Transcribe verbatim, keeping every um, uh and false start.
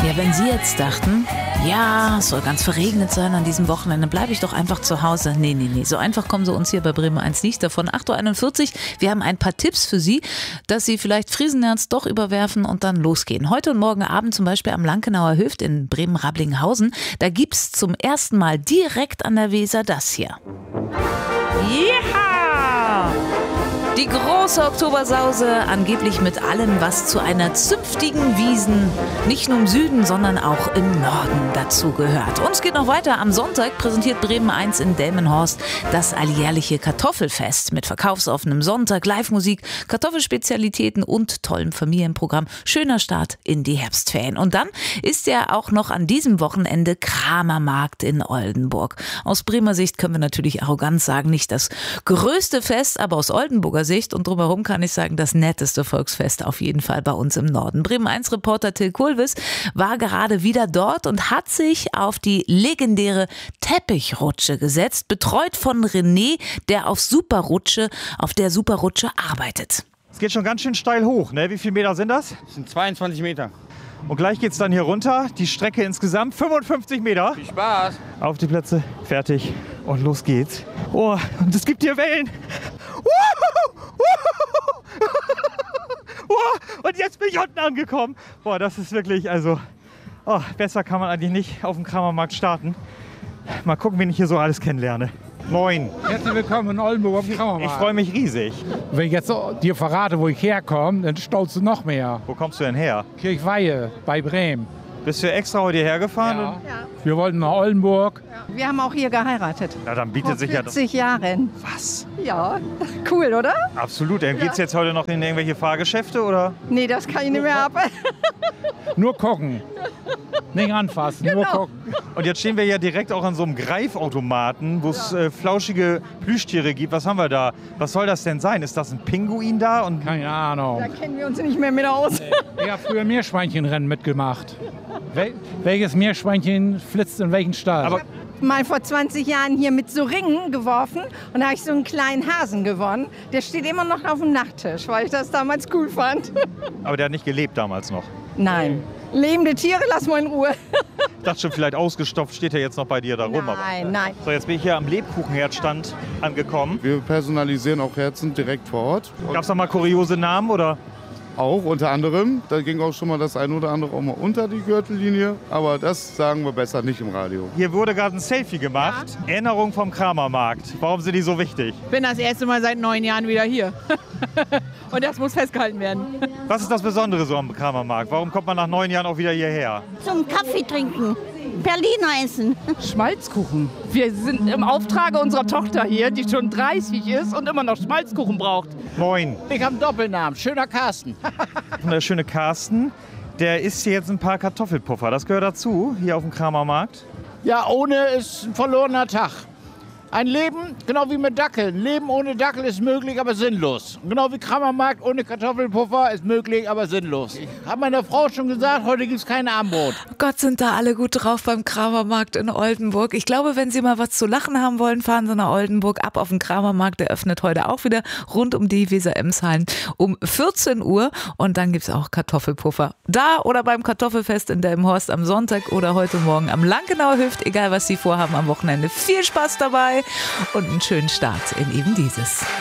Ja, wenn Sie jetzt dachten, ja, es soll ganz verregnet sein an diesem Wochenende, bleibe ich doch einfach zu Hause. Nee, nee, nee, so einfach kommen Sie uns hier bei Bremen eins nicht davon. acht Uhr einundvierzig, wir haben ein paar Tipps für Sie, dass Sie vielleicht Friesennerz doch überwerfen und dann losgehen. Heute und morgen Abend zum Beispiel am Lankenauer Höft in Bremen-Rablingshausen. Da gibt's zum ersten Mal direkt an der Weser das hier. Ja! Die große Oktobersause, angeblich mit allem, was zu einer zünftigen Wiesn nicht nur im Süden, sondern auch im Norden dazu gehört. Und es geht noch weiter. Am Sonntag präsentiert Bremen eins in Delmenhorst das alljährliche Kartoffelfest mit verkaufsoffenem Sonntag, Live-Musik, Kartoffelspezialitäten und tollem Familienprogramm. Schöner Start in die Herbstferien. Und dann ist ja auch noch an diesem Wochenende Kramermarkt in Oldenburg. Aus Bremer Sicht können wir natürlich arrogant sagen, nicht das größte Fest, aber aus Oldenburger Sicht und drumherum kann ich sagen, das netteste Volksfest auf jeden Fall bei uns im Norden. Bremen eins Reporter Till Kulvis war gerade wieder dort und hat sich auf die legendäre Teppichrutsche gesetzt, betreut von René, der auf Superrutsche, auf der Superrutsche arbeitet. Es geht schon ganz schön steil hoch, ne? Wie viele Meter sind das? Das sind zweiundzwanzig Meter. Und gleich geht's dann hier runter. Die Strecke insgesamt fünfundfünfzig Meter. Viel Spaß. Auf die Plätze, fertig und los geht's. Oh, und es gibt hier Wellen. Und jetzt bin ich unten angekommen. Boah, das ist wirklich, also, oh, besser kann man eigentlich nicht auf dem Kramermarkt starten. Mal gucken, wen ich hier so alles kennenlerne. Moin. Herzlich willkommen in Oldenburg auf dem Kramermarkt. Ich freue mich riesig. Wenn ich jetzt dir verrate, wo ich herkomme, dann staunst du noch mehr. Wo kommst du denn her? Kirchweihe bei Bremen. Bist du extra heute hierher gefahren? Ja. Ja. Wir wollten nach Oldenburg. Wir haben auch hier geheiratet. Na, dann bietet Vor sich ja... vierzig Jahren. Was? Ja, cool, oder? Absolut. Dann geht's jetzt heute noch in irgendwelche Fahrgeschäfte, oder? Nee, das kann ich nicht mehr ab. Nur gucken. Nicht anfassen, Genau. nur gucken. Und jetzt stehen wir ja direkt auch an so einem Greifautomaten, wo es äh, flauschige Plüschtiere gibt. Was haben wir da? Was soll das denn sein? Ist das ein Pinguin da? Und Keine Ahnung. Da kennen wir uns nicht mehr mit aus. Ich habe früher Meerschweinchenrennen mitgemacht. Wel welches Meerschweinchen flitzt in welchen Stall? Aber Mal vor zwanzig Jahren hier mit so Ringen geworfen und da habe ich so einen kleinen Hasen gewonnen. Der steht immer noch auf dem Nachttisch, weil ich das damals cool fand. Aber der hat nicht gelebt damals noch. Nein. Lebende Tiere, lass mal in Ruhe. Ich dachte schon, vielleicht ausgestopft steht er jetzt noch bei dir da rum. Nein, aber. nein. So, jetzt bin ich hier am Lebkuchenherzstand angekommen. Wir personalisieren auch Herzen direkt vor Ort. Gab es da mal kuriose Namen, oder? Auch unter anderem. Da ging auch schon mal das ein oder andere auch mal unter die Gürtellinie. Aber das sagen wir besser nicht im Radio. Hier wurde gerade ein Selfie gemacht. Ja. Erinnerung vom Kramermarkt. Warum sind die so wichtig? Ich bin das erste Mal seit neun Jahren wieder hier. Und das muss festgehalten werden. Was ist das Besondere so am Kramermarkt? Warum kommt man nach neun Jahren auch wieder hierher? Zum Kaffee trinken, Berliner essen. Schmalzkuchen. Wir sind im Auftrage unserer Tochter hier, die schon dreißig ist und immer noch Schmalzkuchen braucht. Moin. Ich habe einen Doppelnamen, schöner Carsten. Und der schöne Carsten, der isst hier jetzt ein paar Kartoffelpuffer. Das gehört dazu, hier auf dem Kramermarkt. Ja, ohne ist ein verlorener Tag. Ein Leben, genau wie mit Dackeln. Leben ohne Dackel ist möglich, aber sinnlos. Und genau wie Kramermarkt ohne Kartoffelpuffer ist möglich, aber sinnlos. Ich habe meiner Frau schon gesagt, heute gibt es kein Abendbrot. Oh Gott, sind da alle gut drauf beim Kramermarkt in Oldenburg. Ich glaube, wenn Sie mal was zu lachen haben wollen, fahren Sie nach Oldenburg ab auf den Kramermarkt. Der öffnet heute auch wieder rund um die Weser-Emshallen um vierzehn Uhr. Und dann gibt es auch Kartoffelpuffer. Da oder beim Kartoffelfest in Delmenhorst am Sonntag oder heute Morgen am Lankenauer Höft. Egal, was Sie vorhaben am Wochenende. Viel Spaß dabei und einen schönen Start in eben dieses.